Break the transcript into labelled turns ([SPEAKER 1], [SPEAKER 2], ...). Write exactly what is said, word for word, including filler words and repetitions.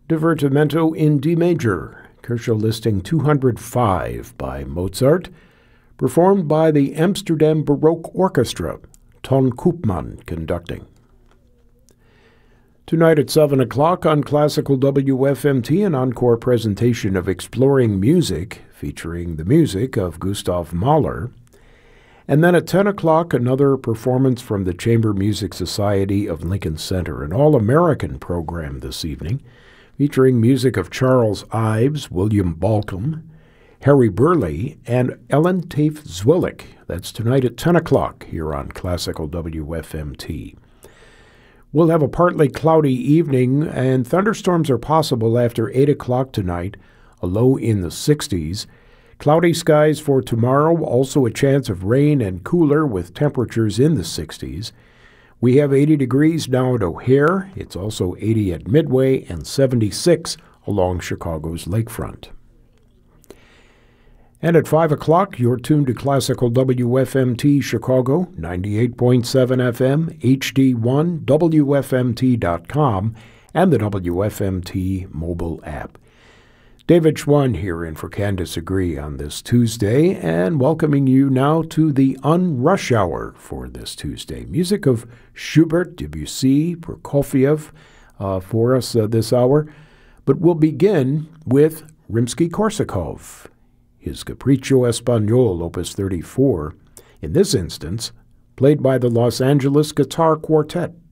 [SPEAKER 1] Divertimento in D major, Kershaw Listing two hundred five by Mozart, performed by the Amsterdam Baroque Orchestra, Ton Koopman conducting. Tonight at seven o'clock on Classical W F M T, an encore presentation of Exploring Music, featuring the music of Gustav Mahler. And then at ten o'clock, another performance from the Chamber Music Society of Lincoln Center, an all-American program this evening, featuring music of Charles Ives, William Balcom, Harry Burleigh, and Ellen Tafe Zwillick. That's tonight at ten o'clock here on Classical W F M T. We'll have a partly cloudy evening, and thunderstorms are possible after eight o'clock tonight, a low in the sixties. Cloudy skies for tomorrow, also a chance of rain and cooler with temperatures in the sixties. We have eighty degrees now at O'Hare. It's also eighty at Midway and seventy-six along Chicago's lakefront. And at five o'clock, you're tuned to Classical W F M T Chicago, ninety-eight point seven F M, H D one, W F M T dot com, and the W F M T mobile app. David Schwann here in for Candace Agree on this Tuesday, and welcoming you now to the Unrush Hour for this Tuesday. Music of Schubert, Debussy, Prokofiev uh, for us uh, this hour. But we'll begin with Rimsky-Korsakov, his Capriccio Espagnol, Opus thirty-four, in this instance, played by the Los Angeles Guitar Quartet.